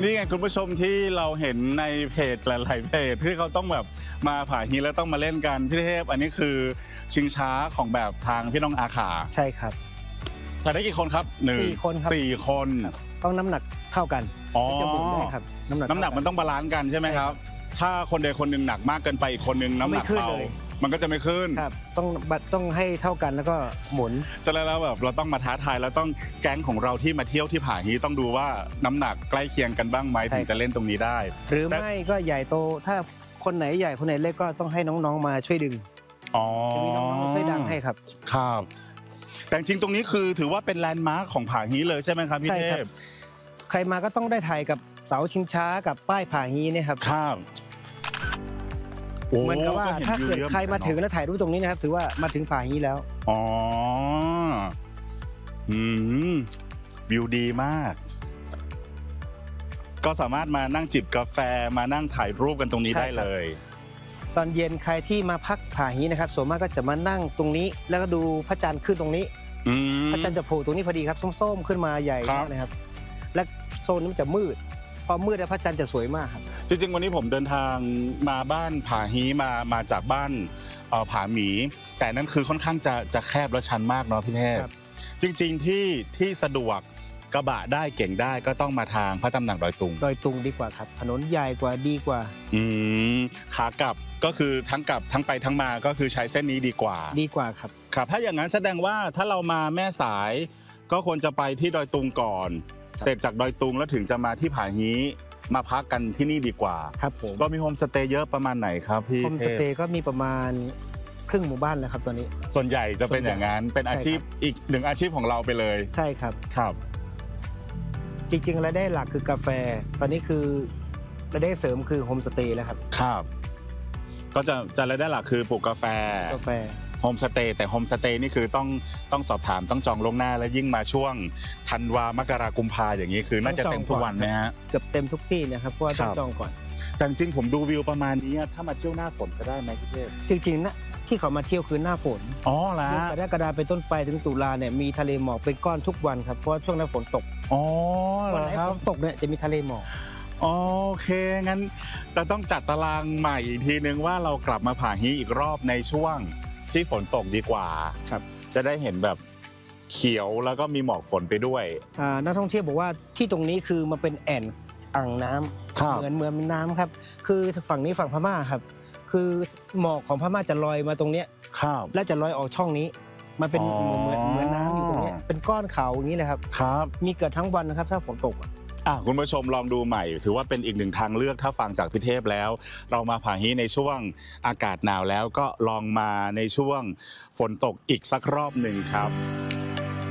นี่ไงคุณผู้ชมที่เราเห็นในเพจหลายๆเพจที่เขาต้องแบบมาผาฮีแล้วต้องมาเล่นกันพี่เทพอันนี้คือชิงช้าของแบบทางพี่น้องอาขาใช่ครับใส่ได้กี่คนครับ 4 คนครับ 4 คนต้องน้ำหนักเท่ากันจะหมุนได้ครับน้ำหนักมันต้องบาลานซ์กันใช่ไหมครับถ้าคนใดคนหนึ่งหนักมากเกินไปอีกคนหนึ่งน้ำหนักเบามันก็จะไม่ขึ้นครับต้องให้เท่ากันแล้วก็หมุนจะแล้วแบบเราต้องมาท้าทายแล้วต้องแก๊งของเราที่มาเที่ยวที่ผาฮีต้องดูว่าน้ำหนักใกล้เคียงกันบ้างไหมถึงจะเล่นตรงนี้ได้หรือไม่ก็ใหญ่โตถ้าคนไหนใหญ่คนไหนเล็กก็ต้องให้น้องๆมาช่วยดึงจะมีน้องๆช่วยดังให้ครับครับแต่จริงตรงนี้คือถือว่าเป็นแลนด์มาร์คของผาฮีเลยใช่ไหมครับพี่เทพใครมาก็ต้องได้ถ่ายกับเสาชิงช้ากับป้ายผาฮีเนี่ยครับครับเหมือนกับว่าถ้าเกิดใครมาถึงแล้วถ่ายรูปตรงนี้นะครับถือว่ามาถึงผาฮีแล้ววิวดีมากก็สามารถมานั่งจิบกาแฟมานั่งถ่ายรูปกันตรงนี้ได้เลยตอนเย็นใครที่มาพักผาฮีนะครับส่วนมากก็จะมานั่งตรงนี้แล้วก็ดูพระจันทร์ขึ้นตรงนี้พระจันทร์จะโผล่ตรงนี้พอดีครับส้มๆขึ้นมาใหญ่มากนะครับและโซนนี้มันจะมืดพอมืดแล้วพระจันทร์จะสวยมากครับจริงๆวันนี้ผมเดินทางมาบ้านผาฮีมาจากบ้านผาหมีแต่นั่นคือค่อนข้างจะแคบและชันมากเนาะพี่เทพจริงๆที่สะดวกกระบะได้เก่งได้ก็ต้องมาทางพระตำหนักดอยตุงดีกว่าครับถนนใหญ่กว่าดีกว่าขากลับก็คือทั้งกลับทั้งไปทั้งมาก็คือใช้เส้นนี้ดีกว่าครับถ้าอย่างนั้นแสดงว่าถ้าเรามาแม่สายก็ควรจะไปที่ดอยตุงก่อนเสร็จจากดอยตุงแล้วถึงจะมาที่ผาฮีมาพักกันที่นี่ดีกว่าครับผมก็มีโฮมสเตย์เยอะประมาณไหนครับพี่โฮมสเตย์ก็มีประมาณครึ่งหมู่บ้านแล้วครับตอนนี้ส่วนใหญ่จะเป็นอย่างนั้นเป็นอาชีพอีกหนึ่งอาชีพของเราไปเลยใช่ครับครับจริงๆรายได้หลักคือกาแฟตอนนี้คือรายได้เสริมคือโฮมสเตย์แล้วครับครับก็จะรายได้หลักคือปลูกกาแฟโฮมสเตย์แต่โฮมสเตย์นี่คือต้องสอบถามต้องจองล่วงหน้าและยิ่งมาช่วงธันวามกรากุมภาอย่างนี้คือน่าจะเต็มทุกวันนะฮะเกือบเต็มทุกที่นะครับเพราะว่าต้องจองก่อนแต่จริงผมดูวิวประมาณนี้ถ้ามาเที่ยวหน้าฝนก็ได้ไหมพี่เทพจริงๆนะที่เขามาเที่ยวคือหน้าฝนล่ะกรกฎาคมเป็นต้นไปถึงตุลาเนี่ยมีทะเลหมอกเป็นก้อนทุกวันครับเพราะช่วงนั้นฝนตกวันไหนฝนตกเนี่ยจะมีทะเลหมอกโอเคงั้นแต่ต้องจัดตารางใหม่อีกทีนึงว่าเรากลับมาผาฮีอีกรอบในช่วงที่ฝนตกดีกว่าครับจะได้เห็นแบบเขียวแล้วก็มีหมอกฝนไปด้วยนักท่องเที่ยวบอกว่าที่ตรงนี้คือมาเป็นอ่างน้ำเหมือนน้ำครับคือฝั่งนี้ฝั่งพม่าครับคือหมอกของพม่าจะลอยมาตรงเนี้ยและจะลอยออกช่องนี้มันเป็นเหมือนน้ำอยู่ตรงเนี้ยเป็นก้อนเขาอย่างนี้เลยครับมีเกิดทั้งวันนะครับถ้าฝนตกคุณผู้ชมลองดูใหม่ถือว่าเป็นอีกหนึ่งทางเลือกถ้าฟังจากพี่เทพแล้วเรามาผาฮีในช่วงอากาศหนาวแล้วก็ลองมาในช่วงฝนตกอีกสักรอบหนึ่งครับ